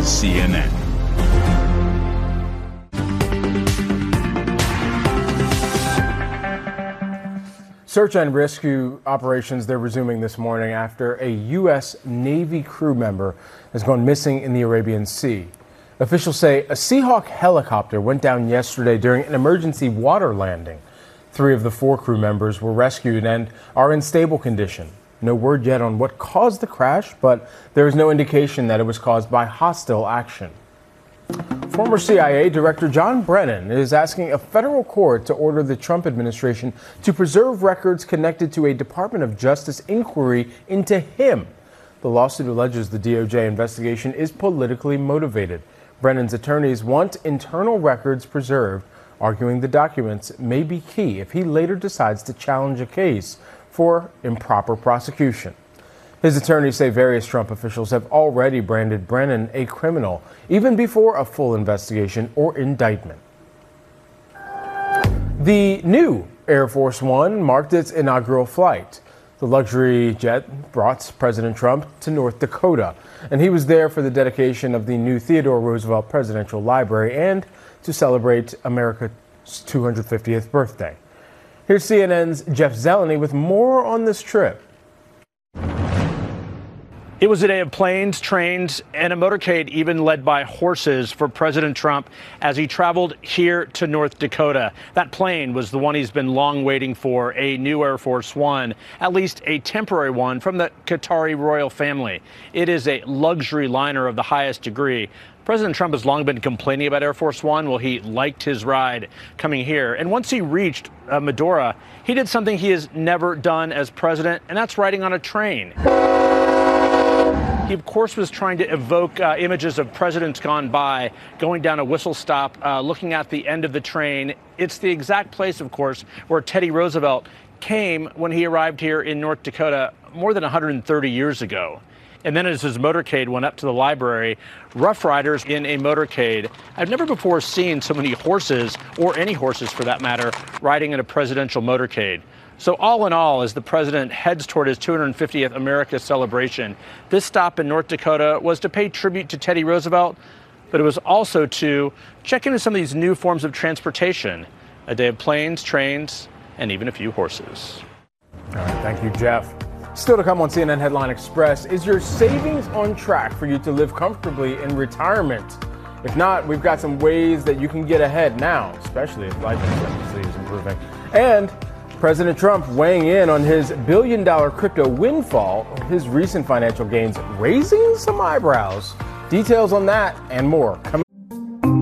CNN. Search and rescue operations, they're resuming this morning after a U.S. Navy crew member has gone missing in the Arabian Sea. Officials say a Seahawk helicopter went down yesterday during an emergency water landing. 3 of the 4 crew members were rescued and are in stable condition. No word yet on what caused the crash, but there is no indication that it was caused by hostile action. Former CIA Director John Brennan is asking a federal court to order the Trump administration to preserve records connected to a Department of Justice inquiry into him. The lawsuit alleges the DOJ investigation is politically motivated. Brennan's attorneys want internal records preserved, arguing the documents may be key if he later decides to challenge a case for improper prosecution. His attorneys say various Trump officials have already branded Brennan a criminal, even before a full investigation or indictment. The new Air Force One marked its inaugural flight. The luxury jet brought President Trump to North Dakota, and he was there for the dedication of the new Theodore Roosevelt Presidential Library and to celebrate America's 250th birthday. Here's CNN's Jeff Zeleny with more on this trip. It was a day of planes, trains, and a motorcade even led by horses for President Trump as he traveled here to North Dakota. That plane was the one he's been long waiting for, a new Air Force One, at least a temporary one from the Qatari royal family. It is a luxury liner of the highest degree. President Trump has long been complaining about Air Force One. Well, he liked his ride coming here. And once he reached Medora, he did something he has never done as president, and that's riding on a train. He, of course, was trying to evoke images of presidents gone by, going down a whistle stop, looking at the end of the train. It's the exact place, of course, where Teddy Roosevelt came when he arrived here in North Dakota more than 130 years ago. And then as his motorcade went up to the library, Rough Riders in a motorcade. I've never before seen so many horses, or any horses for that matter, riding in a presidential motorcade. So all in all, as the president heads toward his 250th America celebration, this stop in North Dakota was to pay tribute to Teddy Roosevelt, but it was also to check into some of these new forms of transportation. A day of planes, trains, and even a few horses. All right, thank you, Jeff. Still to come on CNN Headline Express, is your savings on track for you to live comfortably in retirement? If not, we've got some ways that you can get ahead now, especially if life expectancy is improving. And President Trump weighing in on his billion-dollar crypto windfall, his recent financial gains raising some eyebrows. Details on that and more coming